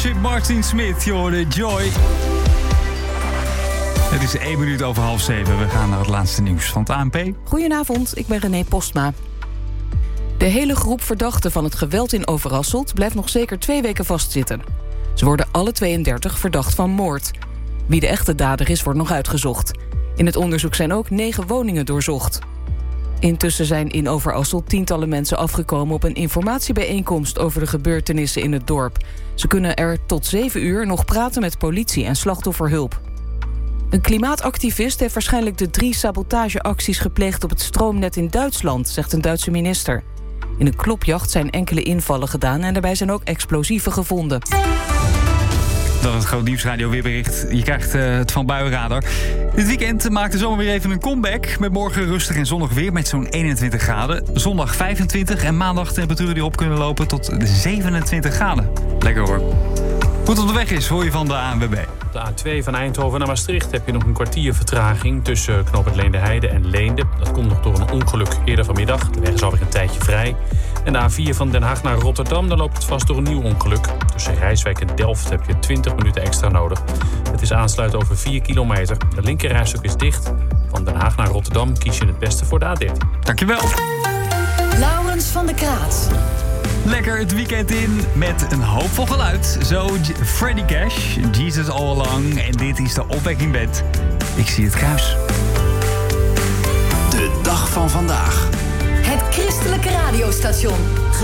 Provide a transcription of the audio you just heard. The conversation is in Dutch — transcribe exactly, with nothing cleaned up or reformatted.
Martin Smith, je hoorde Joy. Het is één minuut over half zeven. We gaan naar het laatste nieuws van het A N P. Goedenavond, ik ben René Postma. De hele groep verdachten van het geweld in Overasselt blijft nog zeker twee weken vastzitten. Ze worden alle tweeëndertig verdacht van moord. Wie de echte dader is, wordt nog uitgezocht. In het onderzoek zijn ook negen woningen doorzocht. Intussen zijn in Overasselt tientallen mensen afgekomen op een informatiebijeenkomst over de gebeurtenissen in het dorp. Ze kunnen er tot zeven uur nog praten met politie en slachtofferhulp. Een klimaatactivist heeft waarschijnlijk de drie sabotageacties gepleegd op het stroomnet in Duitsland, zegt een Duitse minister. In een klopjacht zijn enkele invallen gedaan en daarbij zijn ook explosieven gevonden. Dat is het Groot Nieuws Radio weerbericht. Je krijgt uh, het van Buienradar. Dit weekend maakt de zomer weer even een comeback. Met morgen rustig en zonnig weer met zo'n eenentwintig graden. Zondag vijfentwintig en maandag temperaturen die op kunnen lopen tot zevenentwintig graden. Lekker hoor. Hoe het op de weg is, hoor je van de A N W B. Op de A twee van Eindhoven naar Maastricht heb je nog een kwartier vertraging tussen knooppunt Leendeheide en Leende. Dat komt nog door een ongeluk eerder vanmiddag. De weg is alweer een tijdje vrij. En de A vier van Den Haag naar Rotterdam, dan loopt het vast door een nieuw ongeluk. Tussen Rijswijk en Delft heb je twintig minuten extra nodig. Het is aansluiten over vier kilometer. De linkerrijstuk is dicht. Van Den Haag naar Rotterdam kies je het beste voor de A dertien. Dankjewel. Laurens van der Kraat. Lekker het weekend in met een hoopvol geluid. Zo Freddy Cash, Jesus All Along. En dit is de Opwekking Band. Ik zie het kruis. De dag van vandaag. Het christelijke radiostation.